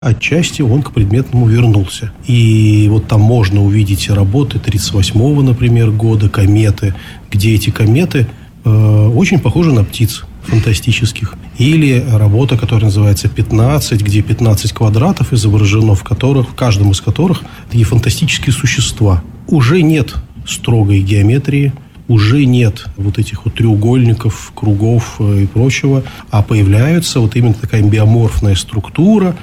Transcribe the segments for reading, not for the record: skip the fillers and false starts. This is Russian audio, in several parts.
отчасти он к предметному вернулся. И вот там можно увидеть работы 1938, например, года, кометы, где эти кометы очень похожи на птиц фантастических. Или работа, которая называется «15», где 15 квадратов изображено, в каждом из которых такие фантастические существа. Уже нет строгой геометрии, уже нет вот этих вот треугольников, кругов и прочего, а появляется вот именно такая биоморфная структура.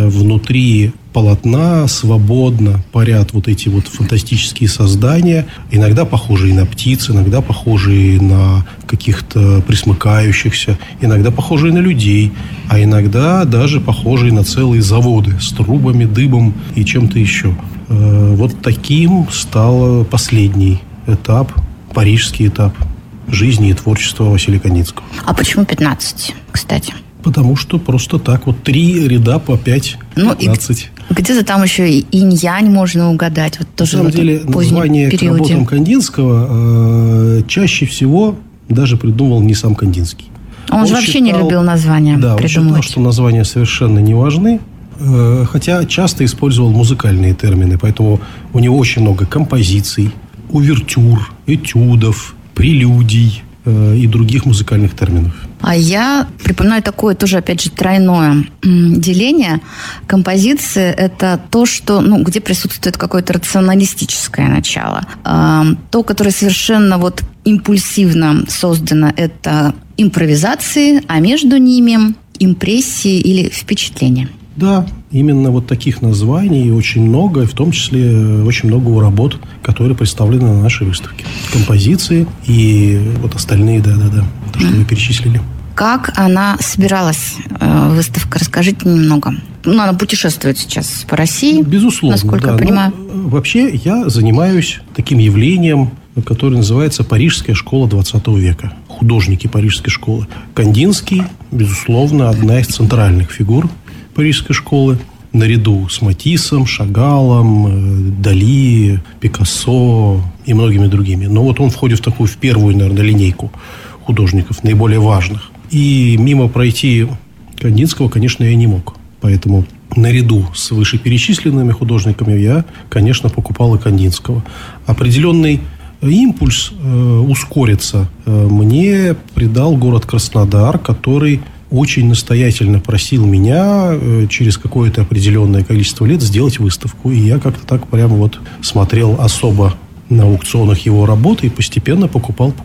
Внутри полотна свободно парят вот эти вот фантастические создания, иногда похожие на птиц, иногда похожие на каких-то пресмыкающихся, иногда похожие на людей, а иногда даже похожие на целые заводы с трубами, дыбом и чем-то еще. Вот таким стал последний этап, парижский этап жизни и творчества Василия Кандинского. А почему 15, кстати? Потому что просто так вот 3 ряда по 5, 15. Где-то там еще и инь-янь можно угадать. Вот тоже на самом деле, название к работам Кандинского чаще всего даже придумал не сам Кандинский. Он же вообще не любил названия придумывать. Он считал, что названия совершенно не важны, хотя часто использовал музыкальные термины, поэтому у него очень много композиций, увертюр, этюдов, прелюдий и других музыкальных терминов. А я припоминаю такое тоже, опять же, тройное деление. Композиция – это то, что, где присутствует какое-то рационалистическое начало. То, которое совершенно вот импульсивно создано – это импровизации, а между ними импрессии или впечатления. Да, именно вот таких названий очень много, в том числе очень много у работ, которые представлены на нашей выставке. Композиции и вот остальные, то, что вы перечислили. Как она собиралась, выставка? Расскажите немного. Она путешествует сейчас по России, безусловно, насколько я понимаю. Вообще, я занимаюсь таким явлением, которое называется «Парижская школа 20 века». Художники Парижской школы. Кандинский, безусловно, одна из центральных фигур Парижской школы, наряду с Матиссом, Шагалом, Дали, Пикассо и многими другими. Но вот он входит в первую, наверное, линейку художников, наиболее важных. И мимо пройти Кандинского, конечно, я не мог. Поэтому наряду с вышеперечисленными художниками я, конечно, покупал и Кандинского. Определенный импульс ускориться мне придал город Краснодар, который очень настоятельно просил меня через какое-то определенное количество лет сделать выставку. И я как-то так прямо вот смотрел особо на аукционах его работы и постепенно покупал.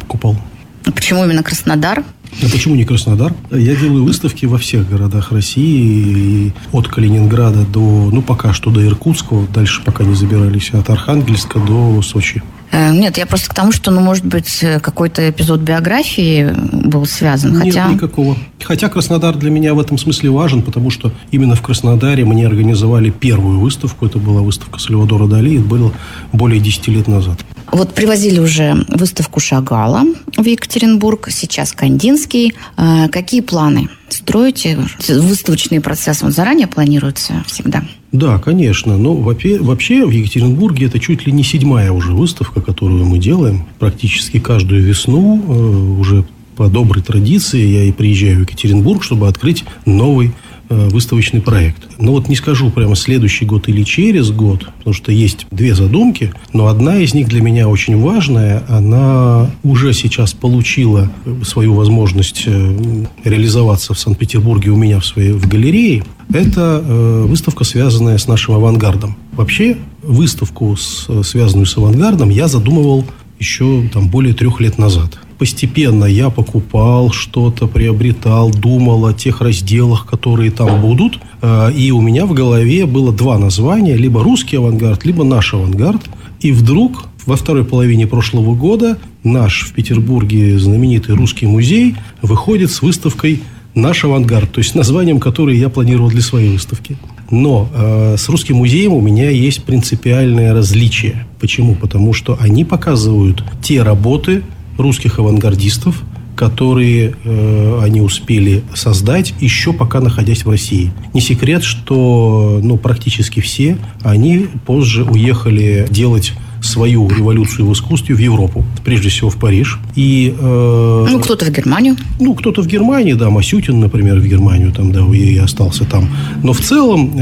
А почему именно Краснодар? А почему не Краснодар? Я делаю выставки во всех городах России, от Калининграда до, пока что до Иркутска, дальше пока не забирались, от Архангельска до Сочи. Нет, я просто к тому, что, может быть, какой-то эпизод биографии был связан. Нет, никакого. Хотя Краснодар для меня в этом смысле важен, потому что именно в Краснодаре мне организовали первую выставку. Это была выставка Сальвадора Дали. Это было более 10 лет назад. Вот привозили уже выставку Шагала в Екатеринбург, сейчас Кандинский. Какие планы строите? Выставочный процесс заранее планируется всегда? Да, конечно. Вообще в Екатеринбурге это чуть ли не 7-я уже выставка, которую мы делаем. Практически каждую весну уже по доброй традиции я и приезжаю в Екатеринбург, чтобы открыть новый выставочный проект. Не скажу прямо следующий год или через год, потому что есть 2 задумки, но одна из них для меня очень важная. Она уже сейчас получила свою возможность реализоваться в Санкт-Петербурге у меня в галерее. Это выставка, связанная с нашим авангардом. Вообще, выставку, связанную с авангардом, я задумывал еще более 3 лет назад. Постепенно я покупал что-то, приобретал, думал о тех разделах, которые там будут. И у меня в голове было 2 названия. Либо русский авангард, либо наш авангард. И вдруг во второй половине прошлого года наш в Петербурге знаменитый русский музей выходит с выставкой «Наш авангард», то есть названием, которое я планировал для своей выставки. Но с Русским музеем у меня есть принципиальное различие. Почему? Потому что они показывают те работы русских авангардистов, которые они успели создать, еще пока находясь в России. Не секрет, что практически все они позже уехали делать свою революцию в искусстве в Европу, прежде всего в Париж. И, кто-то в Германию. Кто-то в Германии, да, Масютин, например, в Германию, там, да, и остался там. Но в целом